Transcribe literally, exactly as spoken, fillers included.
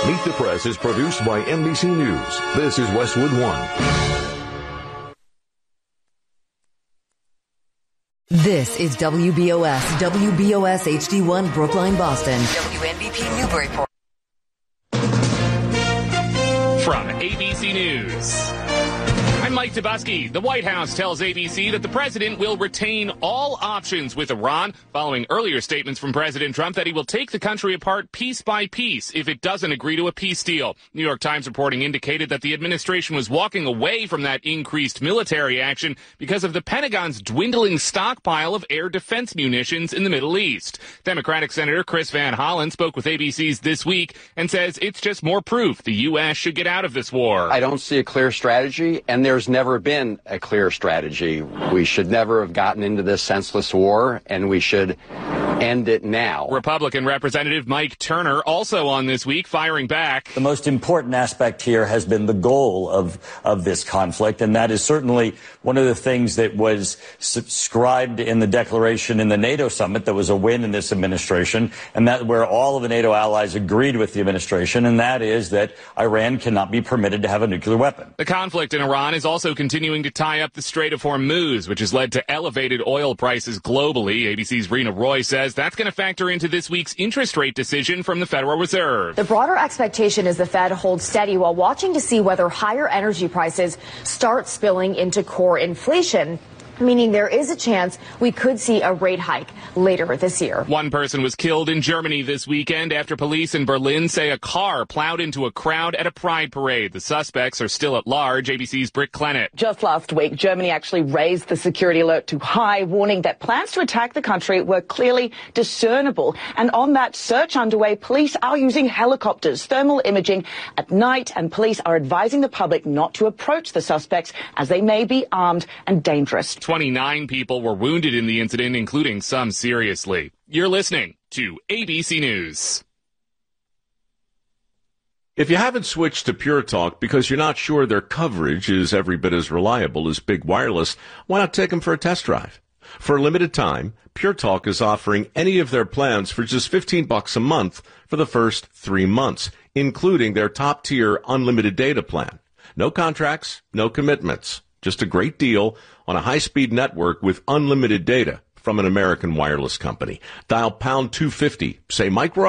Meet the Press is produced by N B C News. This is Westwood One. This is W B O S, W B O S H D one, Brookline, Boston. W N B P Newburyport. From A B C News, I'm Mike Tabusky. The White House tells A B C that the president will retain all options with Iran, following earlier statements from President Trump that he will take the country apart piece by piece if it doesn't agree to a peace deal. New York Times reporting indicated that the administration was walking away from that increased military action because of the Pentagon's dwindling stockpile of air defense munitions in the Middle East. Democratic Senator Chris Van Hollen spoke with A B C's This Week and says it's just more proof the U S should get out of this war. I don't see a clear strategy, and there's never been a clear strategy. We should never have gotten into this senseless war, and we should end it now. Republican Representative Mike Turner also on This Week, firing back. The most important aspect here has been the goal of, of this conflict, and that is certainly one of the things that was subscribed in the declaration in the NATO summit that was a win in this administration, and that where all of the NATO allies agreed with the administration, and that is that Iran cannot be permitted to have a nuclear weapon. The conflict in Iran is also continuing to tie up the Strait of Hormuz, which has led to elevated oil prices globally. A B C's Rena Roy says that's going to factor into this week's interest rate decision from the Federal Reserve. The broader expectation is the Fed holds steady while watching to see whether higher energy prices start spilling into core inflation, meaning there is a chance we could see a rate hike later this year. One person was killed in Germany this weekend after police in Berlin say a car plowed into a crowd at a pride parade. The suspects are still at large. A B C's Britt Clennett. Just last week, Germany actually raised the security alert to high, warning that plans to attack the country were clearly discernible. And on that search underway, police are using helicopters, thermal imaging at night, and police are advising the public not to approach the suspects as they may be armed and dangerous. twenty-nine people were wounded in the incident, including some seriously. You're listening to A B C News. If you haven't switched to Pure Talk because you're not sure their coverage is every bit as reliable as Big Wireless, why not take them for a test drive? For a limited time, Pure Talk is offering any of their plans for just fifteen bucks a month for the first three months, including their top-tier unlimited data plan. No contracts, no commitments. Just a great deal on a high-speed network with unlimited data from an American wireless company. Dial pound two fifty. Say Mike Roy.